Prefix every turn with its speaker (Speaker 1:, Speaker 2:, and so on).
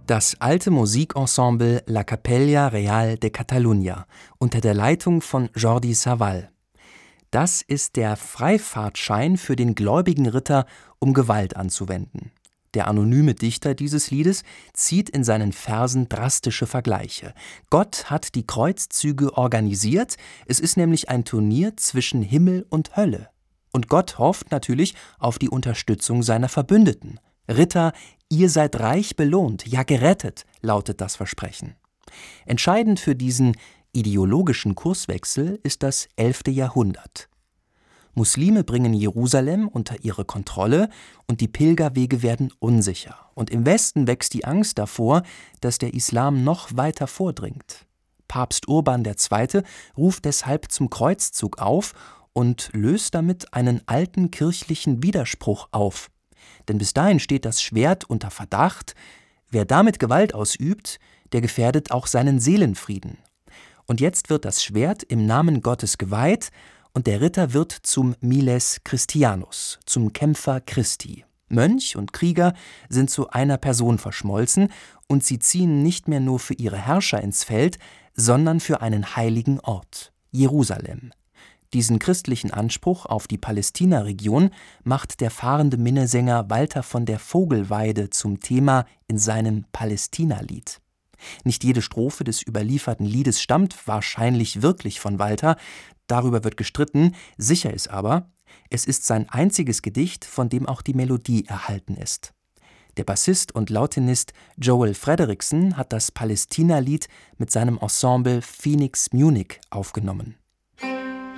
Speaker 1: Das alte Musikensemble La Capella Real de Catalunya unter der Leitung von Jordi Savall. Das ist der Freifahrtschein für den gläubigen Ritter, um Gewalt anzuwenden. Der anonyme Dichter dieses Liedes zieht in seinen Versen drastische Vergleiche. Gott hat die Kreuzzüge organisiert, es ist nämlich ein Turnier zwischen Himmel und Hölle. Und Gott hofft natürlich auf die Unterstützung seiner Verbündeten. Ritter, ihr seid reich belohnt, ja gerettet, lautet das Versprechen. Entscheidend für diesen ideologischen Kurswechsel ist das 11. Jahrhundert. Muslime bringen Jerusalem unter ihre Kontrolle und die Pilgerwege werden unsicher. Und im Westen wächst die Angst davor, dass der Islam noch weiter vordringt. Papst Urban II. Ruft deshalb zum Kreuzzug auf und löst damit einen alten kirchlichen Widerspruch auf. Denn bis dahin steht das Schwert unter Verdacht. Wer damit Gewalt ausübt, der gefährdet auch seinen Seelenfrieden. Und jetzt wird das Schwert im Namen Gottes geweiht und der Ritter wird zum Miles Christianus, zum Kämpfer Christi. Mönch und Krieger sind zu einer Person verschmolzen und sie ziehen nicht mehr nur für ihre Herrscher ins Feld, sondern für einen heiligen Ort, Jerusalem. Diesen christlichen Anspruch auf die Palästina-Region macht der fahrende Minnesänger Walter von der Vogelweide zum Thema in seinem Palästina-Lied. Nicht jede Strophe des überlieferten Liedes stammt wahrscheinlich wirklich von Walter, darüber wird gestritten, sicher ist aber, es ist sein einziges Gedicht, von dem auch die Melodie erhalten ist. Der Bassist und Lautenist Joel Frederickson hat das Palästina-Lied mit seinem Ensemble Phoenix Munich aufgenommen.